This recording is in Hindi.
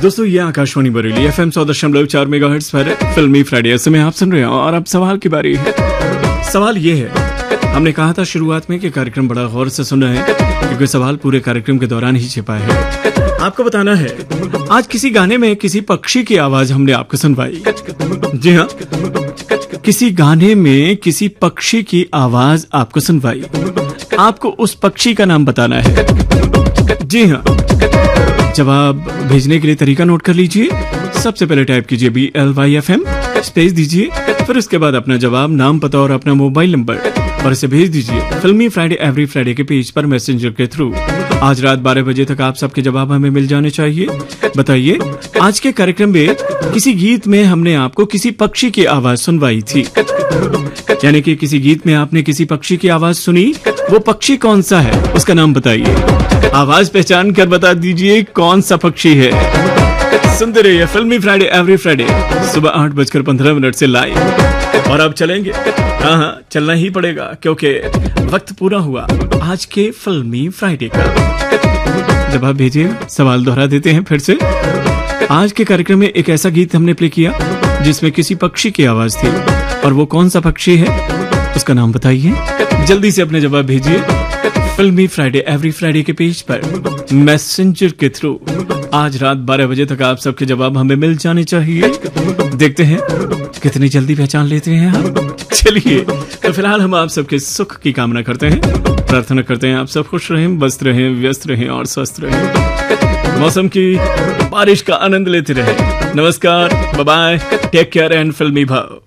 दोस्तों ये आकाशवाणी बरेली FM 100.4 मेगाहर्ट्ज पर फिल्मी फ्राइडे में आप सुन रहे हैं और अब सवाल की बारी है। सवाल ये है, हमने कहा था शुरुआत में कि कार्यक्रम बड़ा गौर से सुना है क्योंकि सवाल पूरे कार्यक्रम के दौरान ही छिपा है। आपको बताना है, आज किसी गाने में किसी पक्षी की आवाज हमने आपको सुनवाई। जी हाँ, किसी गाने में किसी पक्षी की आवाज आपको सुनवाई। आपको उस पक्षी का नाम बताना है। जी हाँ, जवाब भेजने के लिए तरीका नोट कर लीजिए। सबसे पहले टाइप कीजिए BLYFM, स्पेस दीजिए, फिर उसके बाद अपना जवाब, नाम, पता और अपना मोबाइल नंबर और इसे भेज दीजिए फिल्मी फ्राइडे एवरी फ्राइडे के पेज पर मैसेंजर के थ्रू। आज रात 12 बजे तक आप सबके जवाब हमें मिल जाने चाहिए। बताइए, आज के कार्यक्रम में किसी गीत में हमने आपको किसी पक्षी की आवाज सुनवाई थी, यानी कि किसी गीत में आपने किसी पक्षी की आवाज सुनी। वो पक्षी कौन सा है, उसका नाम बताइए। आवाज पहचान कर बता दीजिए कौन सा पक्षी है। सुनते रहिए फिल्मी फ्राइडे एवरी फ्राइडे सुबह 8:15 से लाइव। और अब चलेंगे, हाँ चलना ही पड़ेगा क्योंकि वक्त पूरा हुआ आज के फिल्मी फ्राइडे का। जवाब भेजिए, सवाल दोहरा देते हैं फिर से। आज के कार्यक्रम में एक ऐसा गीत हमने प्ले किया जिसमें किसी पक्षी की आवाज थी, और वो कौन सा पक्षी है उसका नाम बताइए। जल्दी से अपने जवाब भेजिए फिल्मी फ्राइडे एवरी फ्राइडे के पेज पर मैसेंजर के थ्रू। आज रात 12 बजे तक आप सबके जवाब हमें मिल जाने चाहिए। देखते हैं कितनी जल्दी पहचान लेते हैं आप। चलिए, तो फिलहाल हम आप सबके सुख की कामना करते हैं, प्रार्थना करते हैं आप सब खुश रहें, मस्त रहें, व्यस्त रहें और स्वस्थ रहें, मौसम की बारिश का आनंद लेते रहें। नमस्कार, bye bye, take care and फिल्मी भाव।